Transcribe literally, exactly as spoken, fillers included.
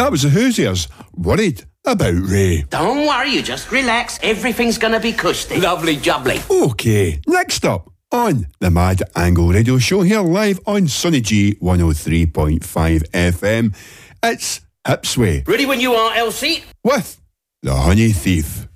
That was the Hoosiers, worried about Ray. Don't worry, you just relax. Everything's gonna be cushy. Lovely jubbly. OK, next up on the Mad Angle Radio Show, here live on Sunny G one oh three point five F M, it's Hipsway. Ready when you are, Elsie? With The Honey Thief.